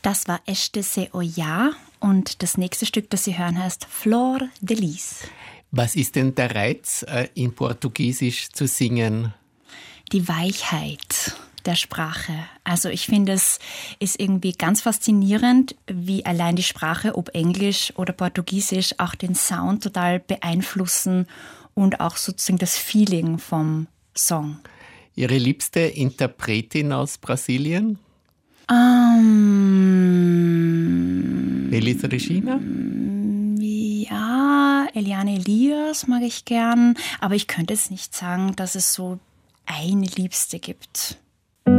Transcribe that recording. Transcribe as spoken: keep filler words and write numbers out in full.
Das war Este Se Oya und das nächste Stück, das Sie hören, heißt Flor de Lis. Was ist denn der Reiz, in Portugiesisch zu singen? Die Weichheit der Sprache. Also ich finde, es ist irgendwie ganz faszinierend, wie allein die Sprache, ob Englisch oder Portugiesisch, auch den Sound total beeinflussen und auch sozusagen das Feeling vom Song. Ihre liebste Interpretin aus Brasilien? Um, Elis Regina? Ja, Eliane Elias mag ich gern, aber ich könnte es nicht sagen, dass es so eine Liebste gibt.